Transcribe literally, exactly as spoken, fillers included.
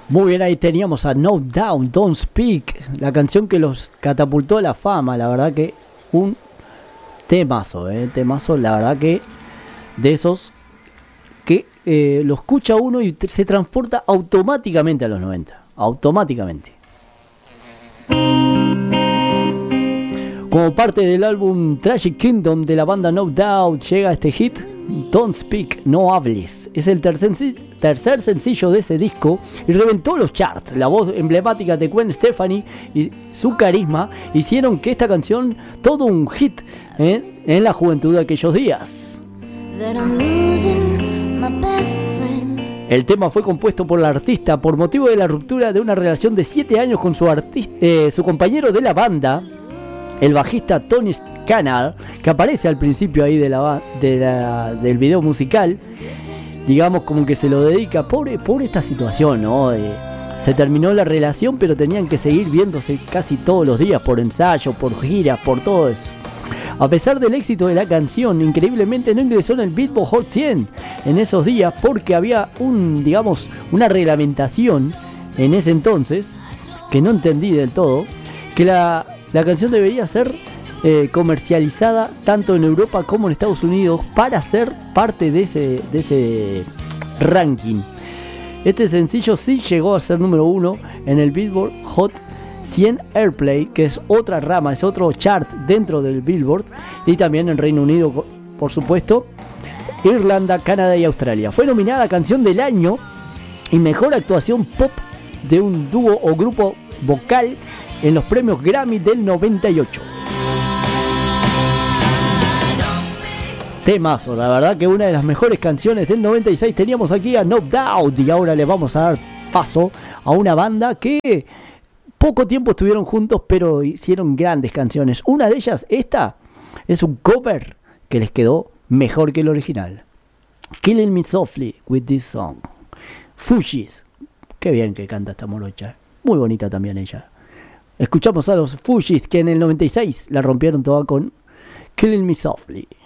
Muy bien, ahí teníamos a No Doubt, Don't Speak, la canción que los catapultó a la fama. La verdad que un temazo, eh, temazo, la verdad que de esos que eh, lo escucha uno y se transporta automáticamente a los noventa, automáticamente. Como parte del álbum Tragic Kingdom de la banda No Doubt llega este hit, Don't Speak, No Hables. Es el tercer, tercer sencillo de ese disco y reventó los charts. La voz emblemática de Gwen Stefani y su carisma hicieron que esta canción todo un hit ¿eh? en la juventud de aquellos días. El tema fue compuesto por la artista por motivo de la ruptura de una relación de siete años con su, artista, eh, su compañero de la banda, el bajista Tony Canal, que aparece al principio ahí de la, de la, del video musical. Digamos como que se lo dedica, pobre, pobre esta situación, ¿no? Eh, se terminó la relación, pero tenían que seguir viéndose casi todos los días por ensayo, por giras, por todo eso. A pesar del éxito de la canción, increíblemente no ingresó en el Billboard Hot cien en esos días porque había un, digamos, una reglamentación en ese entonces, que no entendí del todo, que la, la canción debería ser eh, comercializada tanto en Europa como en Estados Unidos para ser parte de ese, de ese ranking. Este sencillo sí llegó a ser número uno en el Billboard Hot cien Airplay, que es otra rama, es otro chart dentro del Billboard, y también en Reino Unido, por supuesto, Irlanda, Canadá y Australia. Fue nominada a Canción del Año y Mejor Actuación Pop de un dúo o grupo vocal en los premios Grammy del noventa y ocho. Temazo, la verdad que una de las mejores canciones del noventa y seis. Teníamos aquí a No Doubt y ahora les vamos a dar paso a una banda que poco tiempo estuvieron juntos, pero hicieron grandes canciones. Una de ellas, esta, es un cover que les quedó mejor que el original. Killing Me Softly with This Song. Fugees. Qué bien que canta esta morocha. Muy bonita también ella. Escuchamos a los Fugees que en el noventa y seis la rompieron toda con Killing Me Softly.